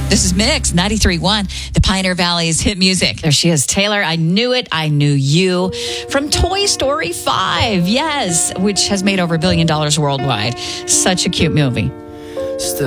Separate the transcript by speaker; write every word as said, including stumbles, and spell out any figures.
Speaker 1: This is Mix ninety-three point one, the Pioneer Valley's hit music. There she is, Taylor. I knew it. I knew you. From Toy Story five, yes, which has made over a billion dollars worldwide. Such a cute movie.